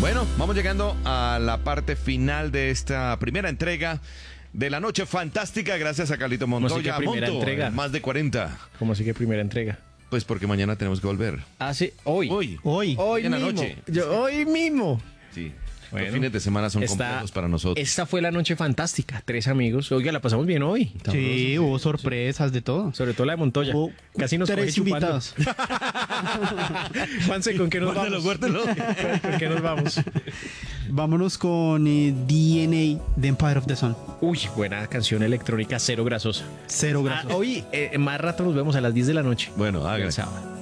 Bueno, vamos llegando a la parte final de esta primera entrega de la Noche Fantástica. Gracias a Carlito Montoya. ¿Cómo así que primera entrega? Más de 40. ¿Cómo así que primera entrega? Pues porque mañana tenemos que volver. Ah, sí, hoy. Hoy en la mismo. noche. Hoy mismo. Sí. Bueno, Los fines de semana son complejos para nosotros. Esta fue la Noche Fantástica. 3 amigos. Oiga, la pasamos bien hoy. Sí, hubo sorpresas de todo. Sobre todo la de Montoya. Hubo Casi nos coge 3 chupando. invitados. Juanse, ¿con qué nos vamos? Guárdalo. ¿Con qué nos vamos? Vámonos con DNA de Empire of the Sun. Uy, buena canción electrónica, cero grasosa. Cero grasos. Hoy, más rato nos vemos a las 10 de la noche. Bueno, hágale. El sábado.